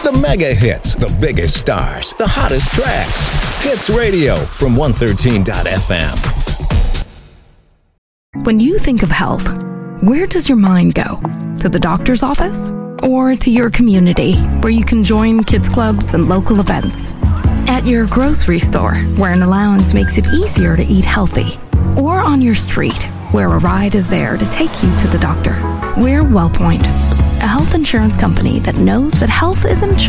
The mega hits, the biggest stars, the hottest tracks. Hits Radio from 113.fm. When you think of health, where does your mind go? To the doctor's office? Or to your community, where you can join kids clubs and local events? At your grocery store, where an allowance makes it easier to eat healthy? Or on your street, where a ride is there to take you to the doctor? We're WellPoint, a health insurance company that knows that health isn't just